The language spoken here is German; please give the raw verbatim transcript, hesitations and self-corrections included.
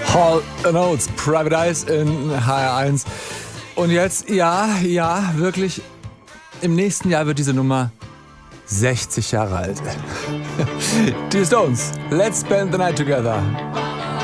Hall and Oates, Private Eyes in H R eins. Und jetzt, ja, ja, wirklich, im nächsten Jahr wird diese Nummer sechzig Jahre alt. Die Stones, Let's Spend the Night Together.